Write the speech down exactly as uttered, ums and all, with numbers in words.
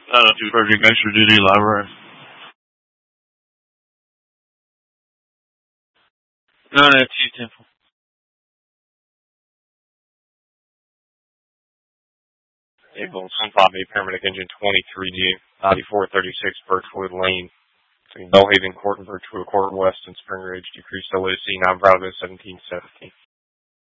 Uh, to Project Extra Duty Library. nine F two Temple. Able one five eight paramedic engine twenty-three G, ninety-four thirty-six Birchwood Lane, between Bellhaven Court and Birchwood Court West and Spring Ridge, decreased O S C nine Bravo seventeen seventeen.